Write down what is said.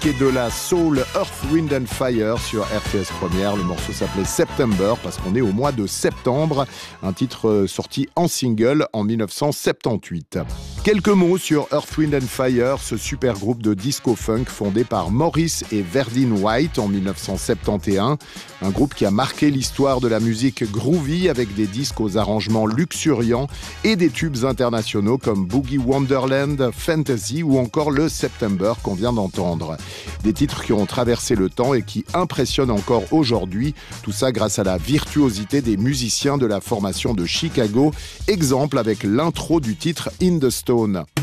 et de la soul Earth, Wind and Fire sur RTS Première. Le morceau s'appelait September parce qu'on est au mois de septembre. Un titre sorti en single en 1978. Quelques mots sur Earth, Wind and Fire, ce super groupe de disco-funk fondé par Maurice et Verdine White en 1971. Un groupe qui a marqué l'histoire de la musique groovy avec des disques aux arrangements luxuriants et des tubes internationaux comme Boogie Wonderland, Fantasy ou encore le September qu'on vient d'entendre. Des titres qui ont traversé le temps et qui impressionnent encore aujourd'hui. Tout ça grâce à la virtuosité des musiciens de la formation de Chicago. Exemple avec l'intro du titre In the Stone.